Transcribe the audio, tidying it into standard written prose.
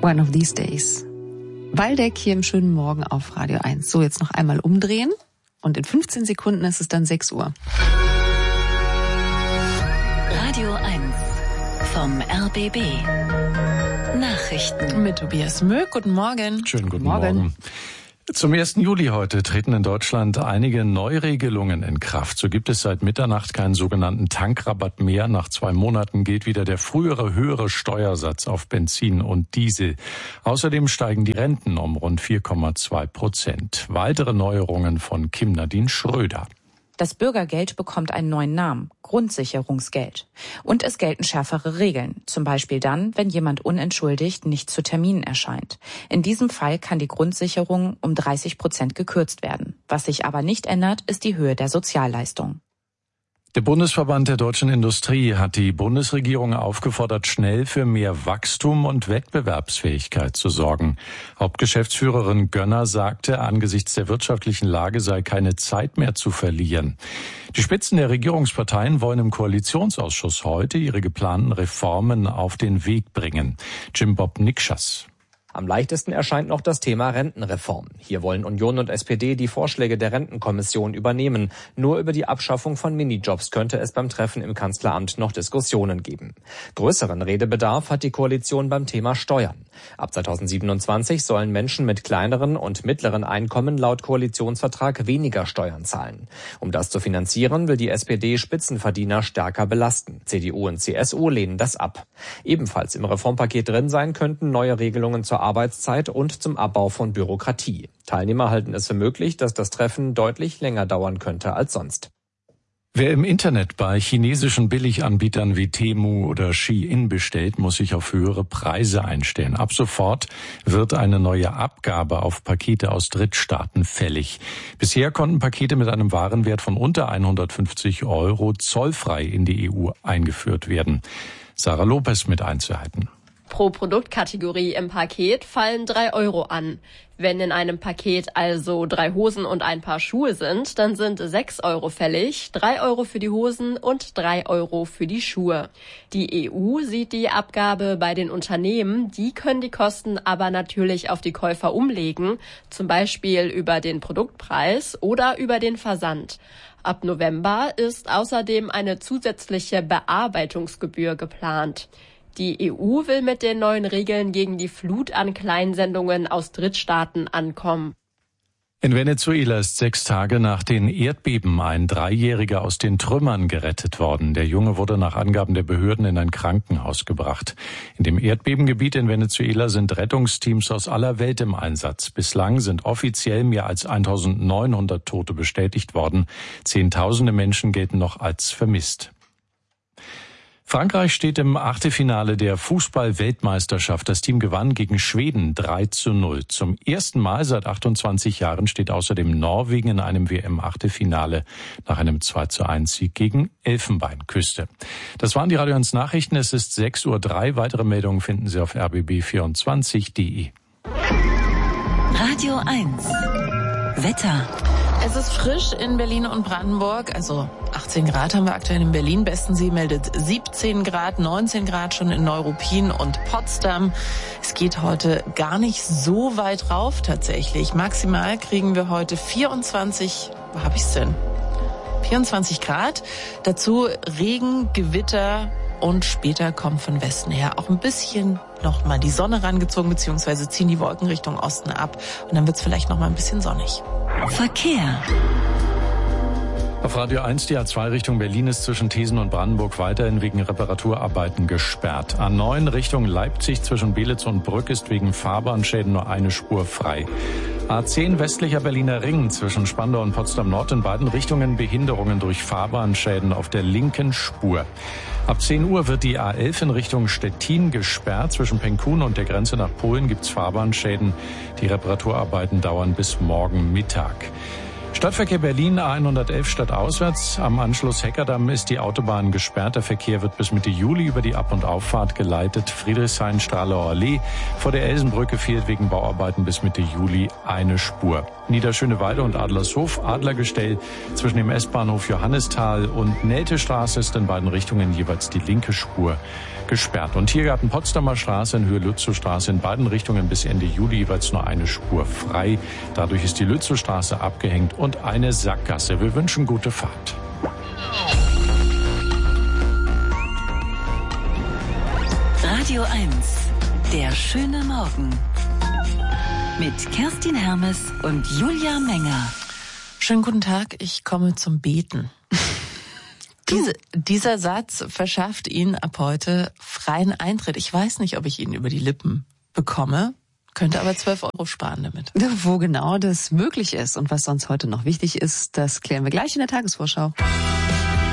One of These Days. Waldeck hier im schönen Morgen auf Radio 1. So, jetzt noch einmal umdrehen und in 15 Sekunden ist es dann 6 Uhr. Radio 1 vom RBB. Nachrichten. Mit Tobias Möck. Guten Morgen. Schönen guten Morgen. Zum 1. Juli heute treten in Deutschland einige Neuregelungen in Kraft. So gibt es seit Mitternacht keinen sogenannten Tankrabatt mehr. Nach 2 Monaten gilt wieder der frühere höhere Steuersatz auf Benzin und Diesel. Außerdem steigen die Renten um rund 4,2%. Weitere Neuerungen von Kim Nadine Schröder. Das Bürgergeld bekommt einen neuen Namen, Grundsicherungsgeld. Und es gelten schärfere Regeln, zum Beispiel dann, wenn jemand unentschuldigt nicht zu Terminen erscheint. In diesem Fall kann die Grundsicherung um 30% gekürzt werden. Was sich aber nicht ändert, ist die Höhe der Sozialleistung. Der Bundesverband der deutschen Industrie hat die Bundesregierung aufgefordert, schnell für mehr Wachstum und Wettbewerbsfähigkeit zu sorgen. Hauptgeschäftsführerin Gönner sagte, angesichts der wirtschaftlichen Lage sei keine Zeit mehr zu verlieren. Die Spitzen der Regierungsparteien wollen im Koalitionsausschuss heute ihre geplanten Reformen auf den Weg bringen. Jim Bob Nikschas. Am leichtesten erscheint noch das Thema Rentenreform. Hier wollen Union und SPD die Vorschläge der Rentenkommission übernehmen. Nur über die Abschaffung von Minijobs könnte es beim Treffen im Kanzleramt noch Diskussionen geben. Größeren Redebedarf hat die Koalition beim Thema Steuern. Ab 2027 sollen Menschen mit kleineren und mittleren Einkommen laut Koalitionsvertrag weniger Steuern zahlen. Um das zu finanzieren, will die SPD Spitzenverdiener stärker belasten. CDU und CSU lehnen das ab. Ebenfalls im Reformpaket drin sein könnten neue Regelungen zur Arbeitszeit und zum Abbau von Bürokratie. Teilnehmer halten es für möglich, dass das Treffen deutlich länger dauern könnte als sonst. Wer im Internet bei chinesischen Billiganbietern wie Temu oder Shein bestellt, muss sich auf höhere Preise einstellen. Ab sofort wird eine neue Abgabe auf Pakete aus Drittstaaten fällig. Bisher konnten Pakete mit einem Warenwert von unter 150 € zollfrei in die EU eingeführt werden. Sarah Lopez mit Einzelheiten. Pro Produktkategorie im Paket fallen 3 € an. Wenn in einem Paket also 3 Hosen und ein Paar Schuhe sind, dann sind 6 € fällig, 3 € für die Hosen und 3 € für die Schuhe. Die EU sieht die Abgabe bei den Unternehmen, die können die Kosten aber natürlich auf die Käufer umlegen, zum Beispiel über den Produktpreis oder über den Versand. Ab November ist außerdem eine zusätzliche Bearbeitungsgebühr geplant. Die EU will mit den neuen Regeln gegen die Flut an Kleinsendungen aus Drittstaaten ankommen. In Venezuela ist 6 Tage nach den Erdbeben ein 3-Jähriger aus den Trümmern gerettet worden. Der Junge wurde nach Angaben der Behörden in ein Krankenhaus gebracht. In dem Erdbebengebiet in Venezuela sind Rettungsteams aus aller Welt im Einsatz. Bislang sind offiziell mehr als 1900 Tote bestätigt worden. Zehntausende Menschen gelten noch als vermisst. Frankreich steht im Achtelfinale der Fußball-Weltmeisterschaft. Das Team gewann gegen Schweden 3:0. Zum ersten Mal seit 28 Jahren steht außerdem Norwegen in einem WM-Achtelfinale nach einem 2:1-Sieg gegen Elfenbeinküste. Das waren die Radio 1 Nachrichten. Es ist 6:03 Uhr. Weitere Meldungen finden Sie auf rbb24.de. Radio 1 Wetter. Es ist frisch in Berlin und Brandenburg, also 18 Grad haben wir aktuell in Berlin. Bestensee meldet 17 Grad, 19 Grad schon in Neuruppin und Potsdam. Es geht heute gar nicht so weit rauf tatsächlich. Maximal kriegen wir heute 24, wo habe ich's denn? 24 Grad. Dazu Regen, Gewitter und später kommt von Westen her auch ein bisschen noch mal die Sonne rangezogen, beziehungsweise ziehen die Wolken Richtung Osten ab und dann wird's vielleicht noch mal ein bisschen sonnig. Verkehr. Auf Radio 1 die A2 Richtung Berlin ist zwischen Thesen und Brandenburg weiterhin wegen Reparaturarbeiten gesperrt. A9 Richtung Leipzig zwischen Belitz und Brück ist wegen Fahrbahnschäden nur eine Spur frei. A10 westlicher Berliner Ring zwischen Spandau und Potsdam Nord in beiden Richtungen Behinderungen durch Fahrbahnschäden auf der linken Spur. Ab 10 Uhr wird die A11 in Richtung Stettin gesperrt. Zwischen Penkun und der Grenze nach Polen gibt's Fahrbahnschäden. Die Reparaturarbeiten dauern bis morgen Mittag. Stadtverkehr Berlin, A111 stadtauswärts. Am Anschluss Heckerdamm ist die Autobahn gesperrt. Der Verkehr wird bis Mitte Juli über die Ab- und Auffahrt geleitet. Friedrichshain-Strahler Allee. Vor der Elsenbrücke fehlt wegen Bauarbeiten bis Mitte Juli eine Spur. Niederschöneweide und Adlershof, Adlergestell. Zwischen dem S-Bahnhof Johannisthal und Neltestraße ist in beiden Richtungen jeweils die linke Spur gesperrt. Und Tiergarten Potsdamer Straße in Höhe Lützowstraße in beiden Richtungen bis Ende Juli jeweils nur eine Spur frei. Dadurch ist die Lützowstraße abgehängt und eine Sackgasse. Wir wünschen gute Fahrt. Radio 1, der schöne Morgen. Mit Kerstin Hermes und Julia Menger. Schönen guten Tag, ich komme zum Beten. Dieser Satz verschafft Ihnen ab heute freien Eintritt. Ich weiß nicht, ob ich ihn über die Lippen bekomme, könnte aber 12 € sparen damit. Wo genau das möglich ist und was sonst heute noch wichtig ist, das klären wir gleich in der Tagesvorschau.